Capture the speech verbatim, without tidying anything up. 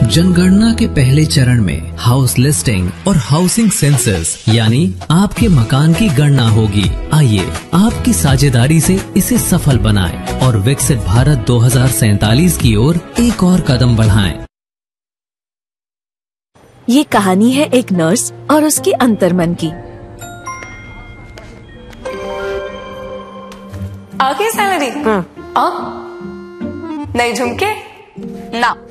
जनगणना के पहले चरण में हाउस लिस्टिंग और हाउसिंग सेंसस यानी आपके मकान की गणना होगी। आइए आपकी साझेदारी से इसे सफल बनाएं और विकसित भारत दो हज़ार सैतालीस की ओर एक और कदम बढ़ाएं। ये कहानी है एक नर्स और उसके अंतर्मन की। आगे सैलरी हाँ। अब नई झुमके ना